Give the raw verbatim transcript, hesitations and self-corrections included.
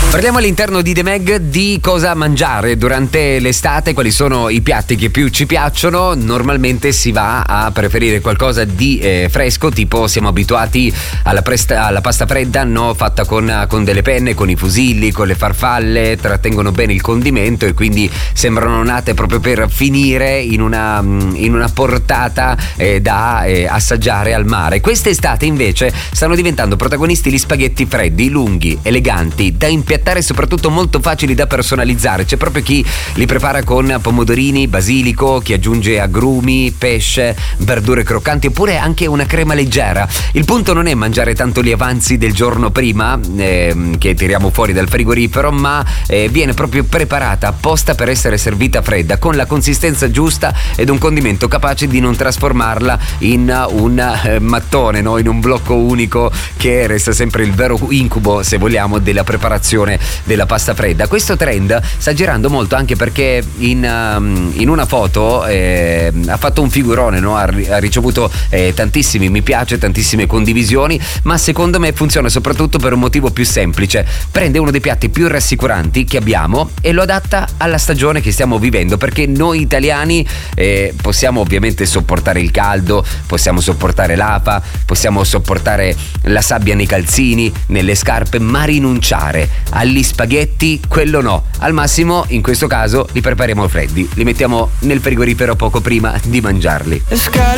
Parliamo all'interno di The Mag di cosa mangiare durante l'estate, quali sono i piatti che più ci piacciono. Normalmente si va a preferire qualcosa di eh, fresco, tipo siamo abituati alla, presta, alla pasta fredda, no? Fatta con, con delle penne, con i fusilli, con le farfalle, trattengono bene il condimento e quindi sembrano nate proprio per finire in una, in una portata eh, da eh, assaggiare al mare. Quest'estate invece stanno diventando protagonisti gli spaghetti freddi, lunghi, eleganti, da impiattare e soprattutto molto facili da personalizzare. C'è proprio chi li prepara con pomodorini, basilico, chi aggiunge agrumi, pesce, verdure croccanti oppure anche una crema leggera. Il punto non è mangiare tanto gli avanzi del giorno prima eh, che tiriamo fuori dal frigorifero, ma eh, viene proprio preparata apposta per essere servita fredda, con la consistenza giusta ed un condimento capace di non trasformarla in un eh, mattone, no? In un blocco unico, che resta sempre il vero incubo, se vogliamo, della preparazione della pasta fredda. Questo trend sta girando molto anche perché in, um, in una foto eh, ha fatto un figurone, no? ha, ha ricevuto eh, tantissimi mi piace, tantissime condivisioni, ma secondo me funziona soprattutto per un motivo più semplice: prende uno dei piatti più rassicuranti che abbiamo e lo adatta alla stagione che stiamo vivendo, perché noi italiani eh, possiamo ovviamente sopportare il caldo, possiamo sopportare l'afa, possiamo sopportare la sabbia nei calzini, nelle scarpe, ma rinunciare agli spaghetti, quello no. Al massimo, in questo caso, li prepariamo freddi, li mettiamo nel frigorifero poco prima di mangiarli.